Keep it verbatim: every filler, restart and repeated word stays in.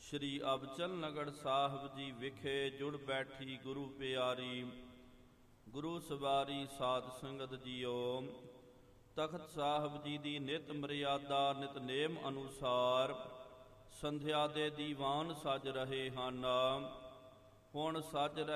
ਸ਼੍ਰੀ ਅਬਚਲ ਨਗਰ ਸਾਹਿਬ ਜੀ ਵਿਖੇ ਜੁੜ ਬੈਠੀ ਗੁਰੂ ਪਿਆਰੀ ਗੁਰੂ ਸਵਾਰੀ ਸਾਧ ਸੰਗਤ ਜੀਓ। ਤਖਤ ਸਾਹਿਬ ਜੀ ਦੀ ਨਿਤ ਮਰਿਆਦਾ ਨਿਤਨੇਮ ਅਨੁਸਾਰ ਸੰਧਿਆ ਦੇ ਦੀਵਾਨ ਸਜ ਰਹੇ ਹਨ। ਹੁਣ ਸਜ